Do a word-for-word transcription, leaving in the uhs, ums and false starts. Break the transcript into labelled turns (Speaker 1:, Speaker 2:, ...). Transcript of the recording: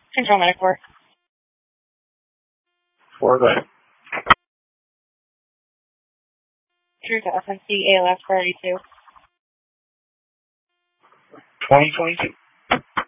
Speaker 1: Control Medic four.
Speaker 2: four, go ahead.
Speaker 1: True to S N C, A L S priority two.
Speaker 2: twenty twenty-two.